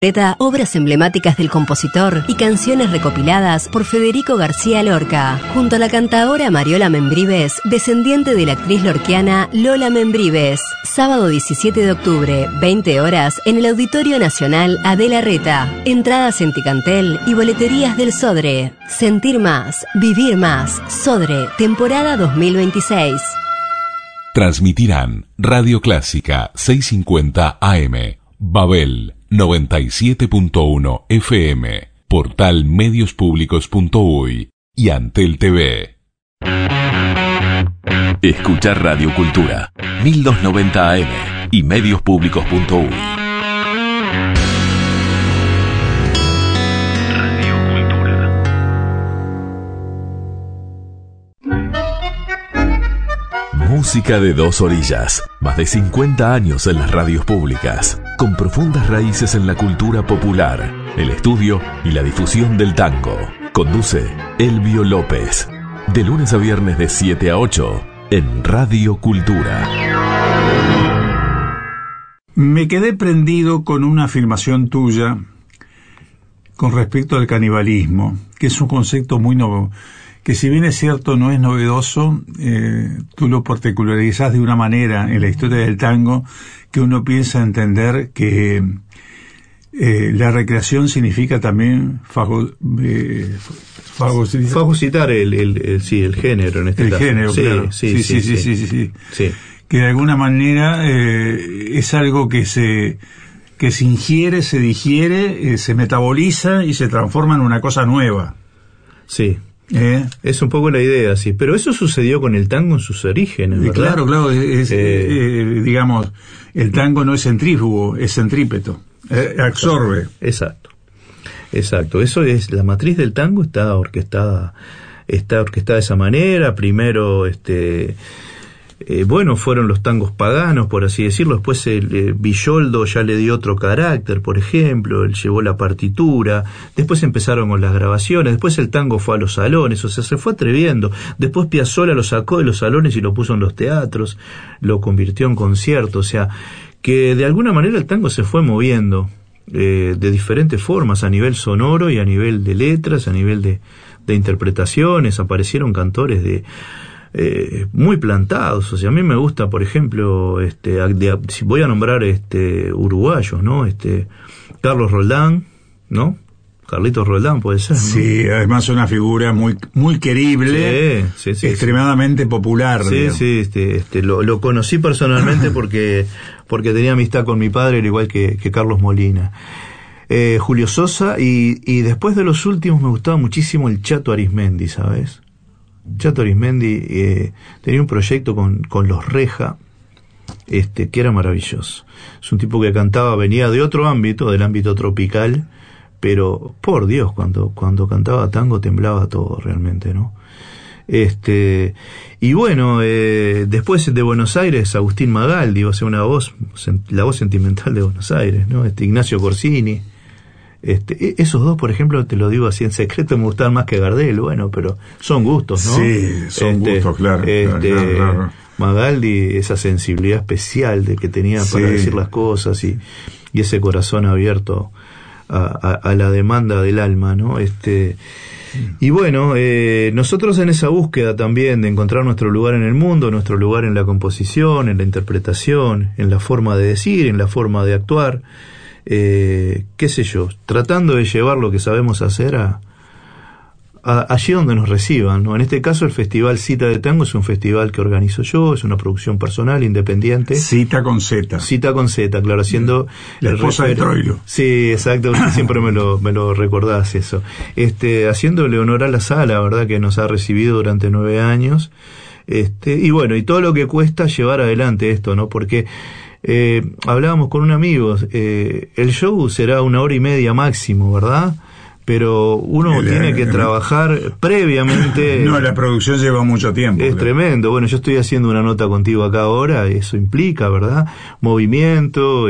Obras emblemáticas del compositor y canciones recopiladas por Federico García Lorca, junto a la cantaora Mariola Membrives, descendiente de la actriz lorquiana Lola Membrives. Sábado 17 de octubre, 20 horas, en el Auditorio Nacional Adela Reta. Entradas en Ticantel y boleterías del Sodre. Sentir más, vivir más. Sodre, temporada 2026. Transmitirán Radio Clásica 650 AM, Babel 97.1 FM, Portal Mediospublicos.uy y Antel TV. Escuchar Radio Cultura 1290 AM y Mediospublicos.uy. Radio Cultura. Música de dos orillas. Más de 50 años en las radios públicas, con profundas raíces en la cultura popular, el estudio y la difusión del tango. Conduce Elvio López. De lunes a viernes de 7 a 8 en Radio Cultura. Me quedé prendido con una afirmación tuya con respecto al canibalismo, que es un concepto muy nuevo, que si bien es cierto no es novedoso, tú lo particularizás de una manera en la historia del tango que uno piensa entender que la recreación significa también fagocitar el género en este caso. El género, sí, claro. Sí. Que de alguna manera es algo que se ingiere, se digiere, se metaboliza y se transforma en una cosa nueva. Sí. Es un poco la idea, sí. Pero eso sucedió con el tango en sus orígenes, ¿verdad? Claro, digamos, el tango no es centrífugo, es centrípeto. Absorbe. Exacto. Eso es, la matriz del tango está orquestada de esa manera. Primero, fueron los tangos paganos, por así decirlo. Después Villoldo ya le dio otro carácter, por ejemplo, él llevó la partitura. Después empezaron con las grabaciones. Después el tango fue a los salones, o sea, se fue atreviendo. Después Piazzolla lo sacó de los salones y lo puso en los teatros, lo convirtió en concierto. O sea, que de alguna manera el tango se fue moviendo de diferentes formas, a nivel sonoro y a nivel de letras, a nivel de interpretaciones. Aparecieron cantores muy plantados. O sea, a mí me gusta, por ejemplo, si voy a nombrar uruguayos, ¿no? Carlos Roldán, ¿no? Carlitos Roldán puede ser, ¿no? Sí, además una figura muy muy querible, sí, extremadamente popular. Sí, lo conocí personalmente porque tenía amistad con mi padre, al igual que Carlos Molina. Julio Sosa, y después de los últimos me gustaba muchísimo el Chato Arismendi, ¿sabes? Chato Arismendi tenía un proyecto con los Reja, que era maravilloso. Es un tipo que cantaba, venía de otro ámbito, del ámbito tropical, pero por Dios, cuando cantaba tango temblaba todo realmente, ¿no? Y bueno, después de Buenos Aires, Agustín Magaldi, o sea, la voz sentimental de Buenos Aires, ¿no? Ignacio Corsini. Esos dos, por ejemplo, te lo digo así en secreto, me gustaban más que Gardel, bueno, pero son gustos, ¿no? Sí, son gustos, claro. Claro. Magaldi, esa sensibilidad especial que tenía para decir las cosas y ese corazón abierto a la demanda del alma, ¿no? Y bueno, nosotros en esa búsqueda también de encontrar nuestro lugar en el mundo, nuestro lugar en la composición, en la interpretación, en la forma de decir, en la forma de actuar, qué sé yo, tratando de llevar lo que sabemos hacer allí donde nos reciban, ¿no? En este caso el Festival Cita de Tango es un festival que organizo yo, es una producción personal, independiente. Cita con Z, claro, haciendo la esposa de Troilo. Sí, exacto, siempre me lo recordás eso. Haciéndole honor a la sala, verdad, que nos ha recibido durante 9 años. Y bueno, y todo lo que cuesta llevar adelante esto, ¿no? Porque hablábamos con un amigo, el show será 1 hora y media máximo, ¿verdad? Pero uno tiene que trabajar previamente. No, la producción lleva mucho tiempo. Es tremendo. Bueno, yo estoy haciendo una nota contigo acá ahora, eso implica, ¿verdad? Movimiento,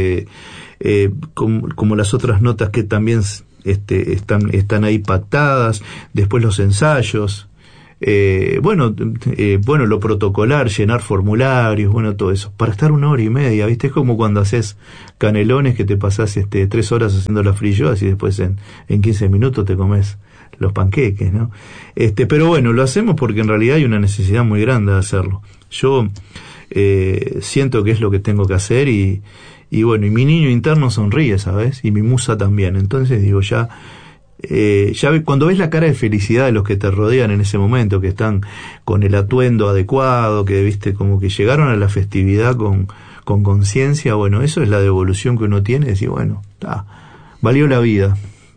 como las otras notas que también están ahí pactadas, después los ensayos, bueno, lo protocolar, llenar formularios, bueno, todo eso, para estar 1 hora y media, ¿viste? Es como cuando haces canelones que te pasás 3 horas haciendo las frilloas y después en 15 minutos te comes los panqueques, ¿no? Pero bueno, lo hacemos porque en realidad hay una necesidad muy grande de hacerlo. Yo siento que es lo que tengo que hacer y bueno, y mi niño interno sonríe, ¿sabes? Y mi musa también. Entonces digo, ya cuando ves la cara de felicidad de los que te rodean en ese momento, que están con el atuendo adecuado, que viste como que llegaron a la festividad con conciencia, bueno, eso es la devolución que uno tiene, decir, bueno, valió la vida.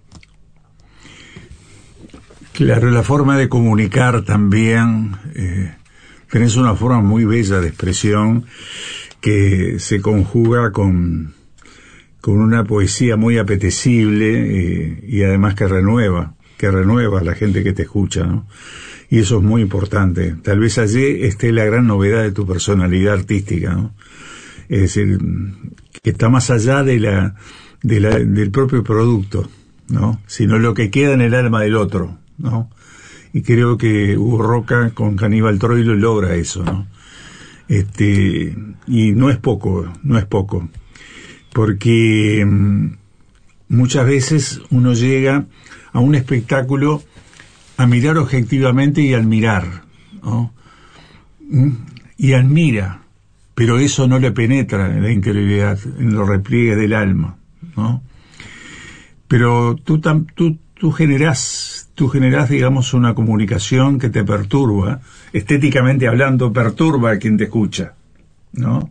Claro, la forma de comunicar también, tenés una forma muy bella de expresión que se conjuga con una poesía muy apetecible y además que renueva a la gente que te escucha, ¿no? Y eso es muy importante. Tal vez allí esté la gran novedad de tu personalidad artística, ¿no? Es decir, que está más allá del propio producto, ¿no? Sino lo que queda en el alma del otro, ¿no? Y creo que Hugo Roca con Caníbal Troilo logra eso, ¿no? Y no es poco, porque muchas veces uno llega a un espectáculo a mirar objetivamente y admirar, ¿no? Y admira, pero eso no le penetra en la interioridad, en los repliegues del alma, ¿no? Pero tú generás, digamos, una comunicación que te perturba, estéticamente hablando, perturba a quien te escucha, ¿no?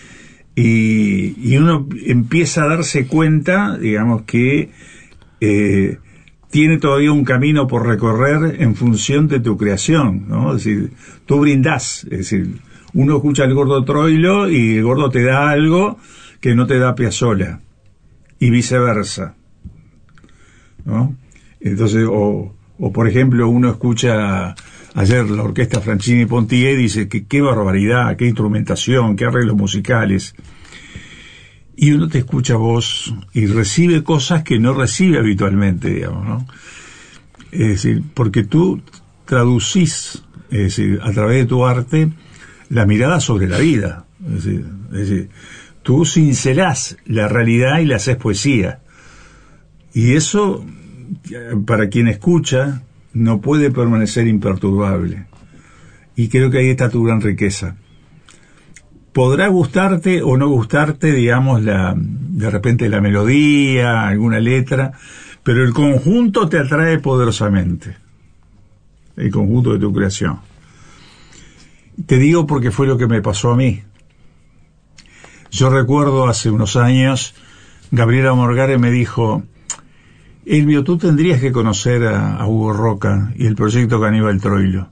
Y uno empieza a darse cuenta, digamos, que tiene todavía un camino por recorrer en función de tu creación, ¿no? Es decir, tú brindás, es decir, uno escucha al Gordo Troilo y el Gordo te da algo que no te da Piazzolla, y viceversa, ¿no? Entonces, o por ejemplo, uno escucha ayer la orquesta Franchini Pontier y dice que qué barbaridad, qué instrumentación, qué arreglos musicales. Y uno te escucha a vos y recibe cosas que no recibe habitualmente, digamos, ¿no? Es decir, porque tú traducís, es decir, a través de tu arte, la mirada sobre la vida. Es decir, tú cincelás la realidad y la haces poesía. Y eso, para quien escucha, no puede permanecer imperturbable. Y creo que ahí está tu gran riqueza. Podrá gustarte o no gustarte, digamos, de repente la melodía, alguna letra, pero el conjunto te atrae poderosamente. El conjunto de tu creación. Te digo porque fue lo que me pasó a mí. Yo recuerdo hace unos años, Gabriela Morgare me dijo: Elvio, tú tendrías que conocer a Hugo Roca y el proyecto Caníbal Troilo,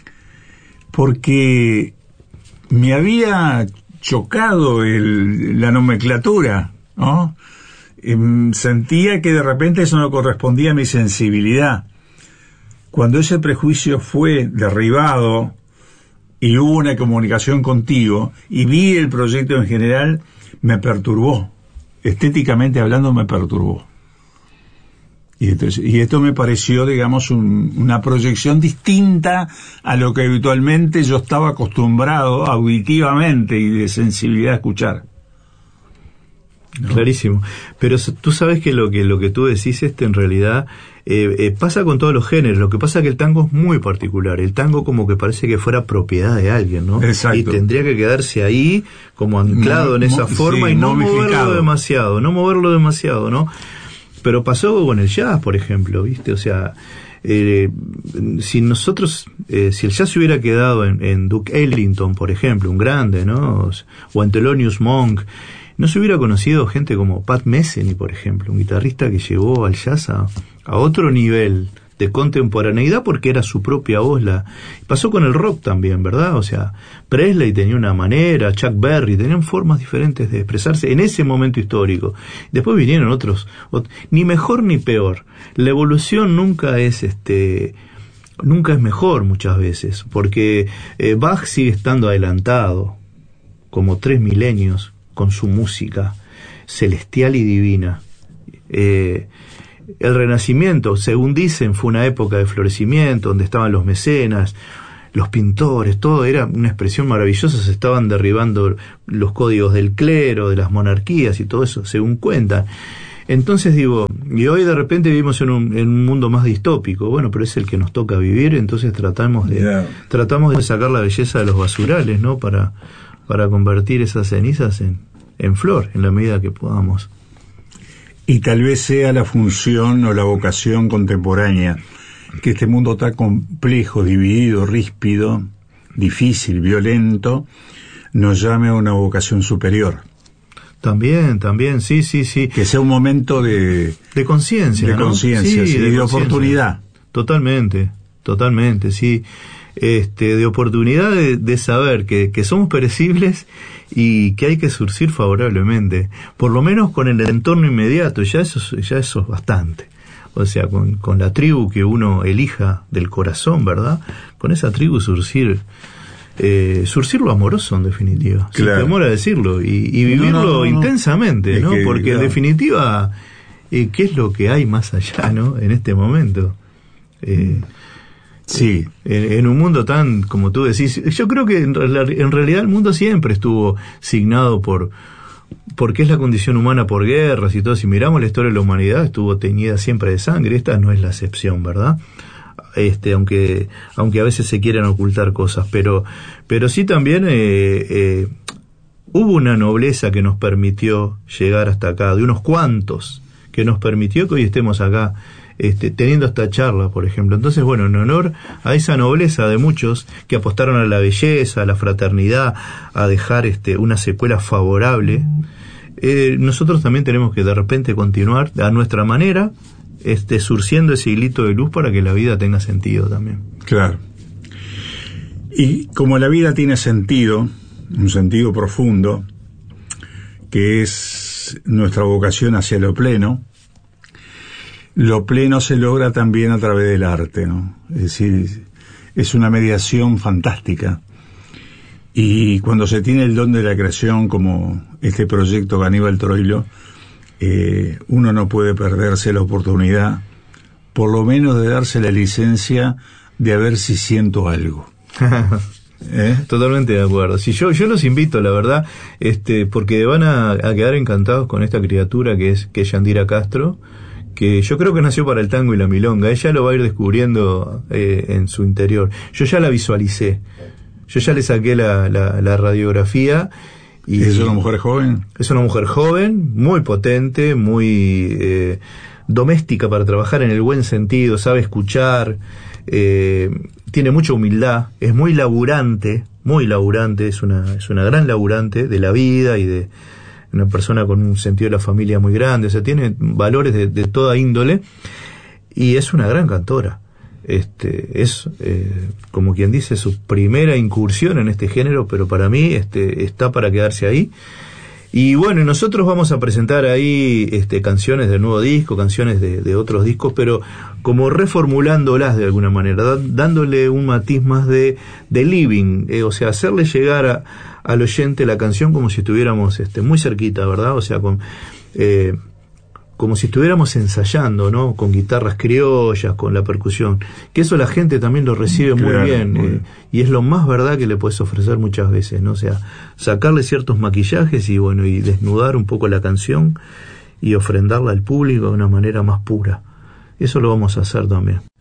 porque me había chocado la nomenclatura, ¿no? Sentía que de repente eso no correspondía a mi sensibilidad. Cuando ese prejuicio fue derribado y hubo una comunicación contigo y vi el proyecto en general, me perturbó. Estéticamente hablando, me perturbó. Y esto me pareció, digamos, una proyección distinta a lo que habitualmente yo estaba acostumbrado auditivamente y de sensibilidad a escuchar, ¿no? Clarísimo. Pero tú sabes que lo que tú decís en realidad pasa con todos los géneros. Lo que pasa es que el tango es muy particular. El tango como que parece que fuera propiedad de alguien, ¿no? Exacto. Y tendría que quedarse ahí como anclado en esa forma, sí, y no moverlo demasiado, ¿no? Pero pasó con el jazz, por ejemplo, ¿viste? O sea, si nosotros, si el jazz se hubiera quedado en Duke Ellington, por ejemplo, un grande, ¿no? O en Thelonious Monk, no se hubiera conocido gente como Pat Metheny, por ejemplo, un guitarrista que llevó al jazz a otro nivel de contemporaneidad porque era su propia voz. Pasó con el rock también, ¿verdad? O sea, Presley tenía una manera, Chuck Berry, tenían formas diferentes de expresarse en ese momento histórico. Después vinieron otros, ni mejor ni peor. La evolución nunca es mejor muchas veces, porque Bach sigue estando adelantado como 3 milenios con su música celestial y divina. el Renacimiento, según dicen, fue una época de florecimiento, donde estaban los mecenas, los pintores, todo era una expresión maravillosa, se estaban derribando los códigos del clero, de las monarquías y todo eso, según cuentan. Entonces digo, y hoy de repente vivimos en un mundo más distópico, bueno, pero es el que nos toca vivir, entonces tratamos de sacar la belleza de los basurales, ¿no? Para convertir esas cenizas en flor, en la medida que podamos. Y tal vez sea la función o la vocación contemporánea, que este mundo tan complejo, dividido, ríspido, difícil, violento, nos llame a una vocación superior. También, sí. Que sea un momento de conciencia, de conciencia, sí, de oportunidad. Totalmente, sí. De oportunidad de saber que somos perecibles y que hay que surcir favorablemente, por lo menos con el entorno inmediato, ya eso es bastante. O sea, con la tribu que uno elija del corazón, ¿verdad? Con esa tribu surcir lo amoroso, en definitiva, claro. Sin temor a decirlo, y vivirlo intensamente, ¿no? Porque claro. En definitiva, ¿qué es lo que hay más allá, ¿no? En este momento. Sí. En un mundo tan, como tú decís, yo creo que en realidad el mundo siempre estuvo signado porque es la condición humana por guerras y todo. Si miramos la historia de la humanidad, estuvo teñida siempre de sangre. Esta no es la excepción, ¿verdad? Aunque a veces se quieran ocultar cosas, pero sí también hubo una nobleza que nos permitió llegar hasta acá, de unos cuantos, que nos permitió que hoy estemos acá teniendo esta charla, por ejemplo. Entonces, bueno, en honor a esa nobleza de muchos que apostaron a la belleza, a la fraternidad, a dejar una secuela favorable, nosotros también tenemos que de repente continuar a nuestra manera, surciendo ese hilito de luz para que la vida tenga sentido también. Claro. Y como la vida tiene sentido, un sentido profundo, que es nuestra vocación hacia lo pleno se logra también a través del arte, ¿no? Es decir, es una mediación fantástica. Y cuando se tiene el don de la creación, como este proyecto de Aníbal Troilo, uno no puede perderse la oportunidad, por lo menos de darse la licencia de a ver si siento algo. Totalmente de acuerdo. Si yo los invito, la verdad, porque van a quedar encantados con esta criatura que es Yandira Castro, que yo creo que nació para el tango y la milonga. Ella lo va a ir descubriendo en su interior. Yo ya la visualicé, yo ya le saqué la radiografía. Y ¿es una mujer joven? Es una mujer joven, muy potente, muy doméstica para trabajar en el buen sentido, sabe escuchar, tiene mucha humildad, es muy laburante, es una gran laburante de la vida y de una persona con un sentido de la familia muy grande, o sea, tiene valores de toda índole y es una gran cantora. Es como quien dice su primera incursión en este género, pero para mí está para quedarse ahí. Y bueno, nosotros vamos a presentar ahí canciones del nuevo disco, canciones de otros discos, pero como reformulándolas de alguna manera, dándole un matiz más de living, o sea, hacerle llegar al oyente la canción como si estuviéramos muy cerquita, ¿verdad? O sea, como si estuviéramos ensayando, ¿no? Con guitarras criollas, con la percusión, que eso la gente también lo recibe muy bien, y es lo más verdad que le puedes ofrecer muchas veces, ¿no? O sea, sacarle ciertos maquillajes y bueno, y desnudar un poco la canción y ofrendarla al público de una manera más pura. Eso lo vamos a hacer también.